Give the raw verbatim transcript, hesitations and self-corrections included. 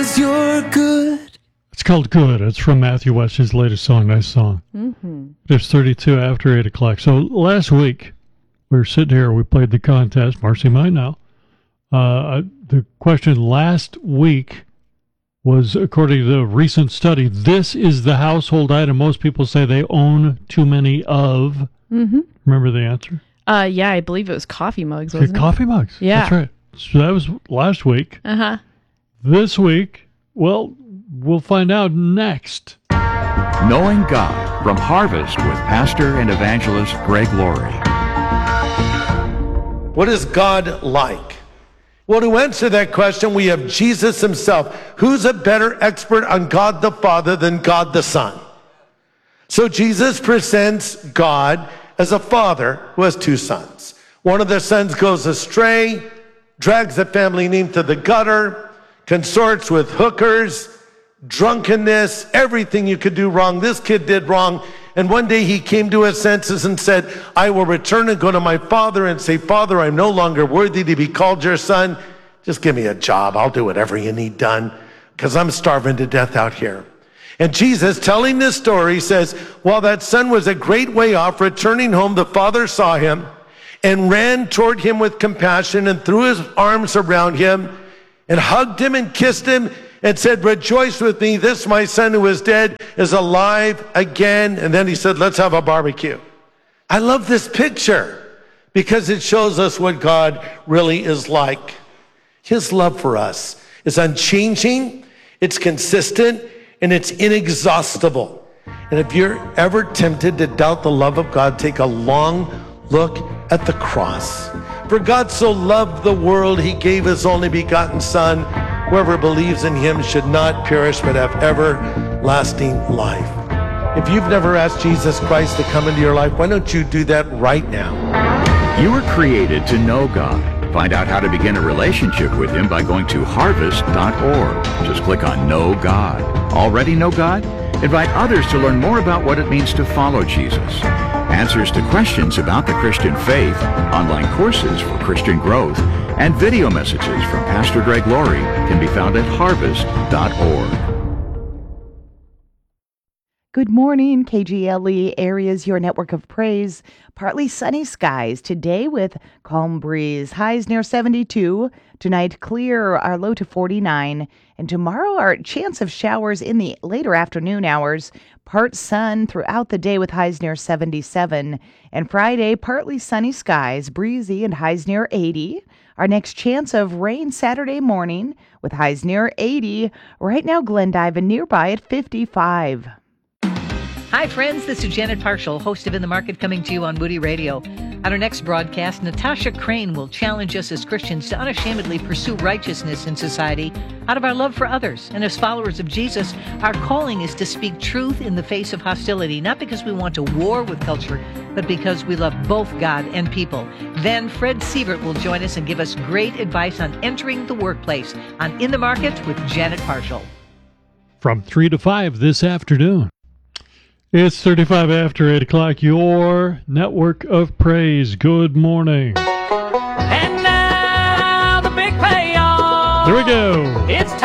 You're good. It's called Good. It's from Matthew West, his latest song. Nice song. Mm-hmm. It's thirty-two after eight o'clock. So last week, we were sitting here, we played the contest. Marcy might know. Uh, the question last week was, according to the recent study, this is the household item most people say they own too many of. Mm-hmm. Remember the answer? Uh, yeah, I believe it was coffee mugs, wasn't Okay, it? coffee mugs. Yeah. That's right. So that was last week. Uh-huh. This week, well, we'll find out next. Knowing God from Harvest with Pastor and Evangelist Greg Laurie. What is God like? Well, to answer that question, we have Jesus himself. Who's a better expert on God the Father than God the Son? So Jesus presents God as a father who has two sons. One of the sons goes astray, drags the family name to the gutter, consorts with hookers, drunkenness, everything you could do wrong. This kid did wrong. And one day he came to his senses and said, I will return and go to my father and say, Father, I'm no longer worthy to be called your son. Just give me a job. I'll do whatever you need done because I'm starving to death out here. And Jesus, telling this story, says, while that son was a great way off, returning home, the father saw him and ran toward him with compassion and threw his arms around him and hugged him and kissed him and said, rejoice with me, this my son who was dead is alive again. And then he said, let's have a barbecue. I love this picture because it shows us what God really is like. His love for us is unchanging, it's consistent, and it's inexhaustible. And if you're ever tempted to doubt the love of God, take a long look at the cross. For God so loved the world, he gave his only begotten Son. Whoever believes in him should not perish, but have everlasting life. If you've never asked Jesus Christ to come into your life, why don't you do that right now? You were created to know God. Find out how to begin a relationship with him by going to harvest dot org. Just click on Know God. Already know God? Invite others to learn more about what it means to follow Jesus. Answers to questions about the Christian faith, online courses for Christian growth, and video messages from Pastor Greg Laurie can be found at harvest dot org. Good morning, K G L E Areas, your network of praise. Partly sunny skies today with calm breeze. Highs near seventy-two. Tonight clear, our low to forty-nine. And tomorrow our chance of showers in the later afternoon hours. Part sun throughout the day with highs near seventy-seven. And Friday, partly sunny skies, breezy and highs near eighty. Our next chance of rain Saturday morning with highs near eighty. Right now Glendive and nearby at fifty-five. Hi, friends. This is Janet Parshall, host of In the Market, coming to you on Moody Radio. On our next broadcast, Natasha Crane will challenge us as Christians to unashamedly pursue righteousness in society out of our love for others. And as followers of Jesus, our calling is to speak truth in the face of hostility, not because we want to war with culture, but because we love both God and people. Then Fred Sievert will join us and give us great advice on entering the workplace on In the Market with Janet Parshall. From three to five this afternoon. It's thirty-five after eight o'clock, your network of praise. Good morning. And now the big payoff. There we go. It's